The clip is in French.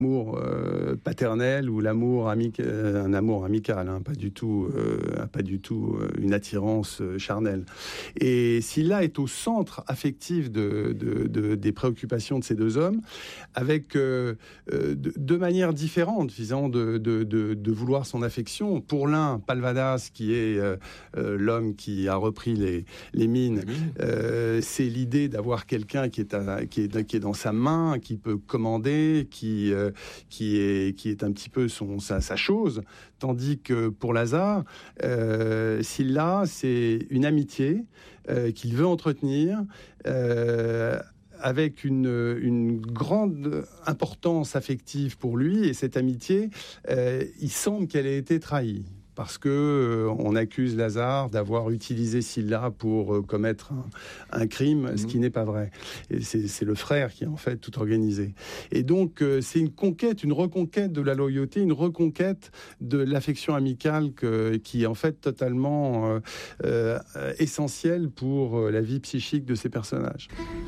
l'amour paternel ou l'amour un amour amical, pas du tout une attirance charnelle. Et Sylla est au centre affectif des préoccupations de ces deux hommes, avec deux manières différentes visant de vouloir son affection. Pour l'un, Palvadas, qui est l'homme qui a repris les mines, c'est l'idée d'avoir quelqu'un qui est dans sa main, qui peut commander, qui est un petit peu sa chose, tandis que pour Lazare, Sylla, c'est une amitié qu'il veut entretenir, avec une grande importance affective pour lui, et cette amitié, il semble qu'elle ait été trahie. Parce que on accuse Lazare d'avoir utilisé Sylla pour commettre un crime, ce qui n'est pas vrai. Et c'est le frère qui a en fait tout organisé. Et donc c'est une reconquête de la loyauté, une reconquête de l'affection amicale qui est en fait totalement essentielle pour la vie psychique de ces personnages.